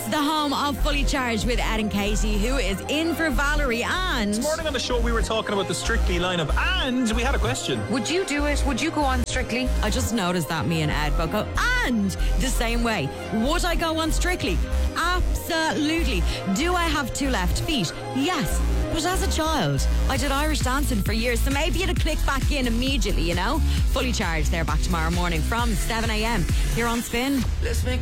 the home of Fully Charged with Ed and Katie, who is in for Valerie. And This morning on the show we were talking about the Strictly lineup, and we had a question. Would you do it? Would you go on Strictly? I just noticed that me and Ed both go, and the same way. Would I go on Strictly? Absolutely. Do I have two left feet? Yes. But as a child, I did Irish dancing for years, so maybe it'll click back in immediately, you know? Fully Charged, they're back tomorrow morning from 7 a.m. here on Spin.